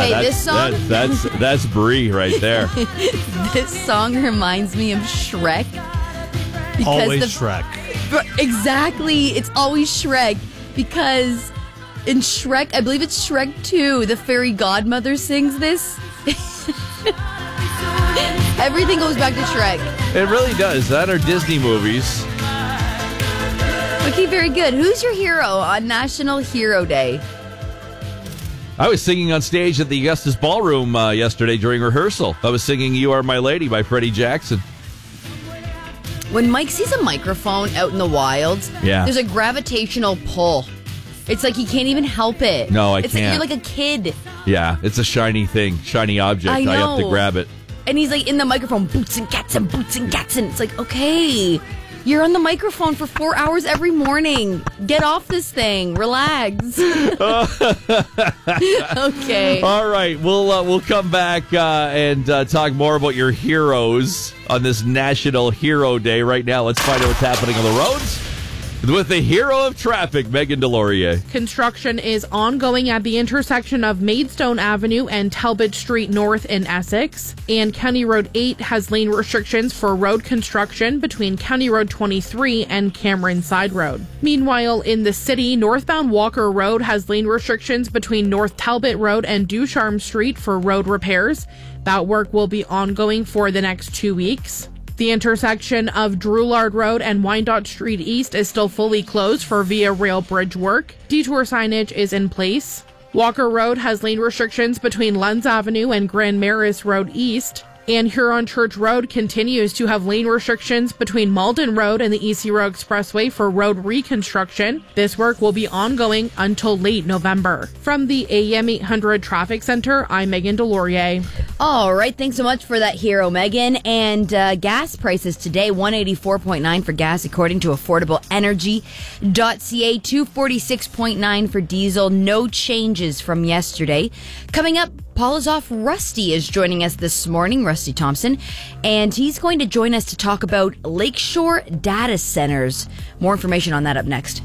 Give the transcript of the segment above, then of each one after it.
Okay, this song... That's Brie right there. This song reminds me of Shrek. Always Shrek. Exactly. It's always Shrek. Because in Shrek, I believe it's Shrek 2, the fairy godmother sings this. Everything goes back to Shrek. It really does. That are Disney movies. Okay, very good. Who's your hero on National Hero Day? I was singing on stage at the Augustus Ballroom yesterday during rehearsal. I was singing You Are My Lady by Freddie Jackson. When Mike sees a microphone out in the wild, there's a gravitational pull. It's like he can't even help it. No, I can't. can't. You're like a kid. Yeah, it's a shiny thing, shiny object. I know. I have to grab it. And he's like in the microphone, boots and Gadsden, boots and Gadsden. It's like, okay, you're on the microphone for 4 hours every morning. Get off this thing. Relax. Okay. All right, we'll come back and talk more about your heroes on this National Hero Day. Right now, let's find out what's happening on the roads with the hero of traffic, Megan Delorier. Construction is ongoing at the intersection of Maidstone Avenue and Talbot Street North in Essex. And County Road 8 has lane restrictions for road construction between County Road 23 and Cameron Side Road. Meanwhile, in the city, northbound Walker Road has lane restrictions between North Talbot Road and Ducharme Street for road repairs. That work will be ongoing for the next 2 weeks. The intersection of Droulard Road and Wyandotte Street East is still fully closed for Via Rail Bridge work. Detour signage is in place. Walker Road has lane restrictions between Lunds Avenue and Grand Maris Road East. And Huron Church Road continues to have lane restrictions between Malden Road and the East Road Expressway for road reconstruction. This work will be ongoing until late November. From the AM 800 Traffic Center, I'm Megan Delorier. All right, thanks so much for that hero, Megan. And gas prices today, $184.9 for gas according to AffordableEnergy.ca, $246.9 for diesel. No changes from yesterday. Coming up, Paul is off. Rusty is joining us this morning, Rusty Thompson, and he's going to join us to talk about Lakeshore data centers. More information on that up next.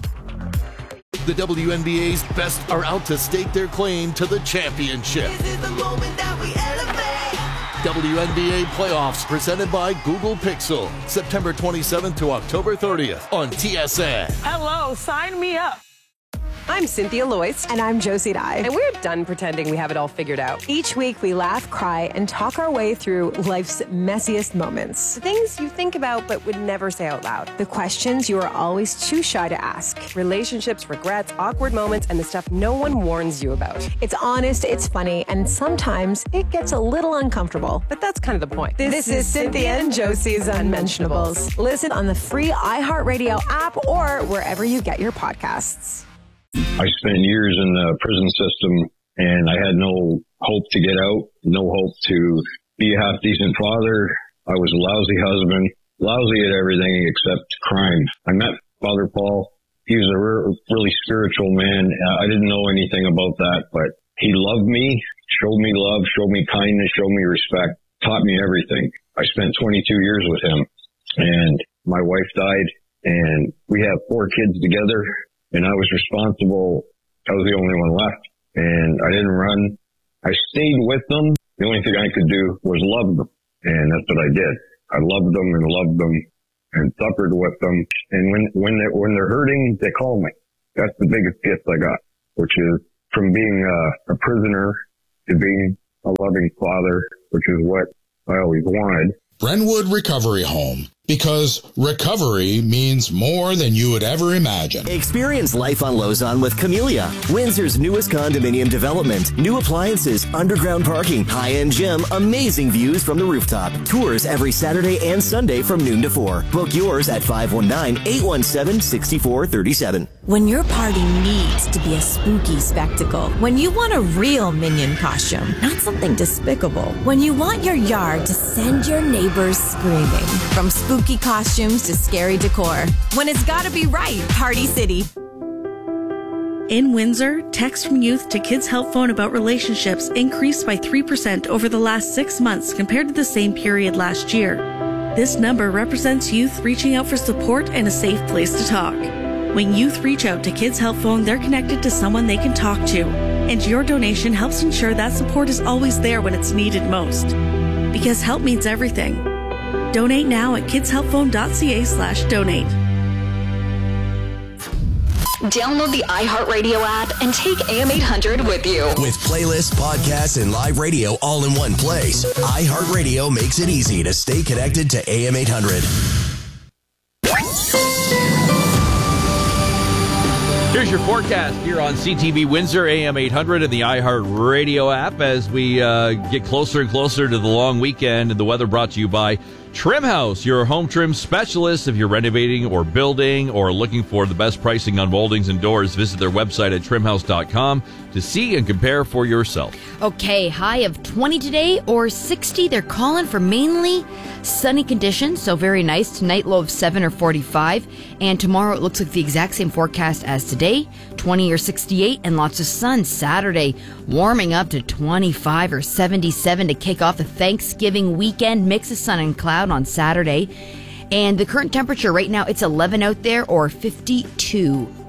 The WNBA's best are out to stake their claim to the championship. This is the moment that we elevate. WNBA playoffs presented by Google Pixel, September 27th to October 30th on TSN. Hello, sign me up. I'm Cynthia Loyce. And I'm Josie Dye. And we're done pretending we have it all figured out. Each week we laugh, cry, and talk our way through life's messiest moments. The things you think about but would never say out loud. The questions you are always too shy to ask. Relationships, regrets, awkward moments, and the stuff no one warns you about. It's honest, it's funny, and sometimes it gets a little uncomfortable. But that's kind of the point. This is Cynthia and Josie's Unmentionables. Listen on the free iHeartRadio app or wherever you get your podcasts. I spent years in the prison system, and I had no hope to get out, no hope to be a half-decent father. I was a lousy husband, lousy at everything except crime. I met Father Paul. He was a really spiritual man. I didn't know anything about that, but he loved me, showed me love, showed me kindness, showed me respect, taught me everything. I spent 22 years with him, and my wife died, and we have 4 kids together. And I was responsible. I was the only one left. And I didn't run. I stayed with them. The only thing I could do was love them. And that's what I did. I loved them and suffered with them. And when they're hurting, they call me. That's the biggest gift I got, which is from being a prisoner to being a loving father, which is what I always wanted. Brentwood Recovery Home. Because recovery means more than you would ever imagine. Experience life on Lausanne with Camellia, Windsor's newest condominium development. New appliances, underground parking, high-end gym, amazing views from the rooftop. Tours every Saturday and Sunday from noon to 4. Book yours at 519-817-6437. When your party needs to be a spooky spectacle. When you want a real Minion costume, not something despicable. When you want your yard to send your neighbors screaming. From spooky costumes to scary decor. When it's gotta be right, Party City. In Windsor, texts from youth to Kids Help Phone about relationships increased by 3% over the last 6 months compared to the same period last year. This number represents youth reaching out for support and a safe place to talk. When youth reach out to Kids Help Phone, they're connected to someone they can talk to. And your donation helps ensure that support is always there when it's needed most. Because help means everything. Donate now at kidshelpphone.ca/donate. Download the iHeartRadio app and take AM800 with you. With playlists, podcasts, and live radio all in one place, iHeartRadio makes it easy to stay connected to AM800. Here's your forecast here on CTV Windsor, AM 800, and the iHeartRadio app as we get closer and closer to the long weekend. And the weather brought to you by Trim House, your home trim specialist. If you're renovating or building or looking for the best pricing on moldings and doors, visit their website at trimhouse.com to see and compare for yourself. Okay, high of 20 today or 60. They're calling for mainly sunny conditions, so very nice. Tonight, low of 7 or 45. And tomorrow, it looks like the exact same forecast as today, 20 or 68, and lots of sun. Saturday, warming up to 25 or 77 to kick off the Thanksgiving weekend. Mix of sun and cloud on Saturday. And the current temperature right now, it's 11 out there or 52